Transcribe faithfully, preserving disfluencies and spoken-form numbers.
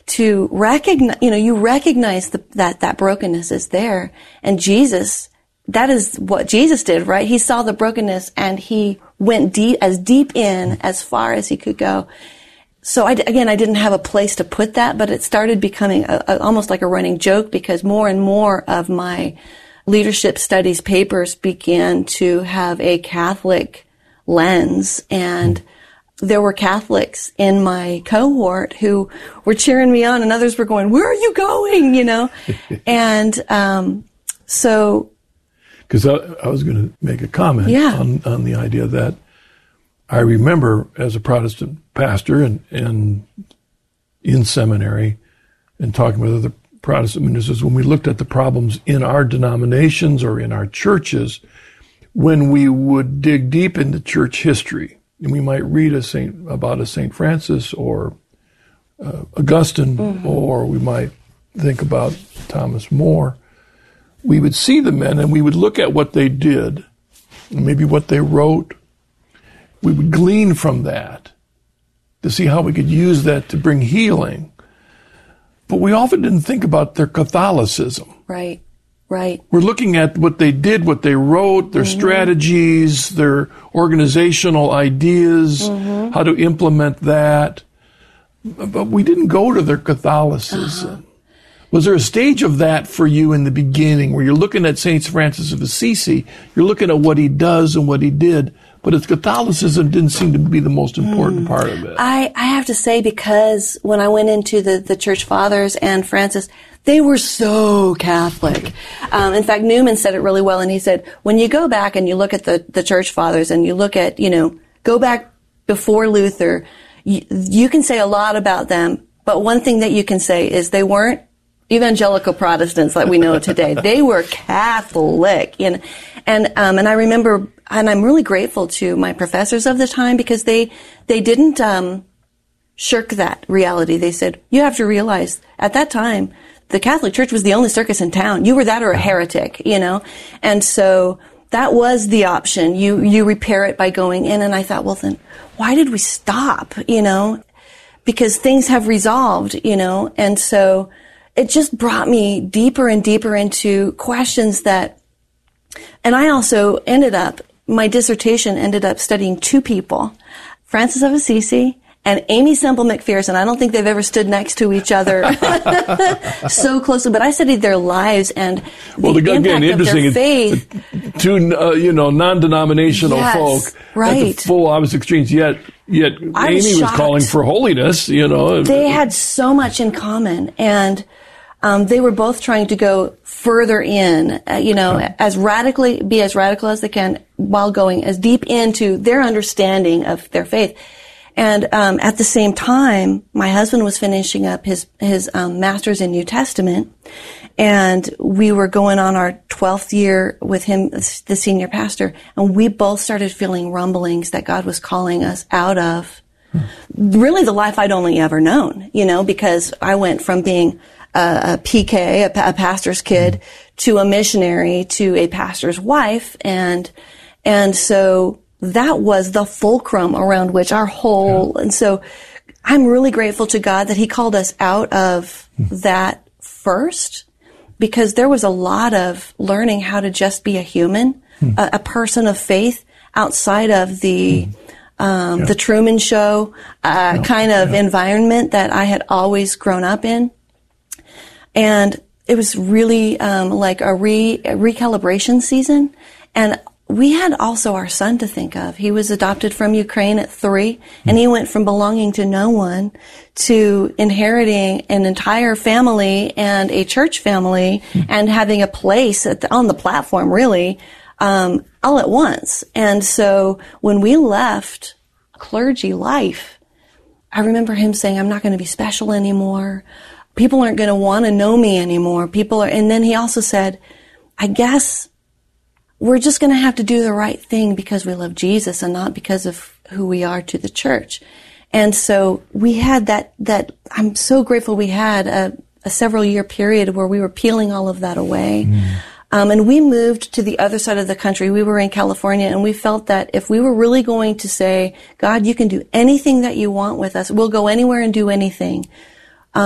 to recognize, you know, you recognize the, that that brokenness is there. And Jesus, that is what Jesus did, right? He saw the brokenness and he went deep, as deep in, as far as he could go. So I, again, I didn't have a place to put that, but it started becoming a, a, almost like a running joke, because more and more of my leadership studies papers began to have a Catholic lens, and there were Catholics in my cohort who were cheering me on, and others were going, "Where are you going?" You know, and um, so. Because I, I was going to make a comment yeah. on, on the idea that I remember as a Protestant pastor and, and in seminary and talking with other Protestant ministers, when we looked at the problems in our denominations or in our churches, when we would dig deep into church history, and we might read a Saint about a Saint Francis or uh, Augustine, mm-hmm. or we might think about Thomas More, we would see the men and we would look at what they did, and maybe what they wrote. We would glean from that to see how we could use that to bring healing. But we often didn't think about their Catholicism. Right, right. We're looking at what they did, what they wrote, their mm-hmm. strategies, their organizational ideas, mm-hmm. how to implement that. But we didn't go to their Catholicism. Uh-huh. Was there a stage of that for you in the beginning where you're looking at Saint Francis of Assisi, you're looking at what he does and what he did, but his Catholicism didn't seem to be the most important mm. part of it? I, I have to say, because when I went into the, the Church Fathers and Francis, they were so Catholic. Um, in fact, Newman said it really well, and he said, when you go back and you look at the, the Church Fathers and you look at, you know, go back before Luther, you, you can say a lot about them, but one thing that you can say is they weren't evangelical Protestants like we know today. They were Catholic, you know, and um, and I remember, and I'm really grateful to my professors of the time, because they they didn't um, shirk that reality. They said, you have to realize at that time the Catholic Church was the only circus in town. You were that or a heretic, you know, and so that was the option. You you repair it by going in, and I thought, well then, why did we stop? You know, because things have resolved, you know, and so. It just brought me deeper and deeper into questions that, and I also ended up, my dissertation ended up studying two people, Francis of Assisi and Aimee Semple McPherson. I don't think they've ever stood next to each other so closely, but I studied their lives and the well, the, impact again, of their faith. Two, uh, you know, non-denominational yes, folk right. at the full opposite extremes, yet Yet I Amy was, was calling for holiness, you know. They had so much in common, and um, they were both trying to go further in, uh, you know, yeah. as radically, be as radical as they can while going as deep into their understanding of their faith. And um, at the same time, my husband was finishing up his his um, master's in New Testament, and we were going on our twelfth year with him, the senior pastor, and we both started feeling rumblings that God was calling us out of hmm. really the life I'd only ever known, you know, because I went from being a, a P K, a, a pastor's kid, hmm. to a missionary, to a pastor's wife, and and so that was the fulcrum around which our whole, yeah. and so I'm really grateful to God that He called us out of hmm. that first, because there was a lot of learning how to just be a human, hmm. a, a person of faith outside of the hmm. um, yeah. the Truman Show uh, yeah. kind of yeah. environment that I had always grown up in, and it was really um, like a, re, a recalibration season, and we had also our son to think of. He was adopted from Ukraine at three, and he went from belonging to no one to inheriting an entire family and a church family and having a place at the, on the platform, really, um, all at once. And so when we left clergy life, I remember him saying, I'm not going to be special anymore. People aren't going to want to know me anymore. People are, and then he also said, I guess we're just going to have to do the right thing because we love Jesus and not because of who we are to the church. And so we had that, that, I'm so grateful we had a, a several year period where we were peeling all of that away. Mm. Um, and we moved to the other side of the country. We were in California, and we felt that if we were really going to say, God, you can do anything that you want with us, we'll go anywhere and do anything.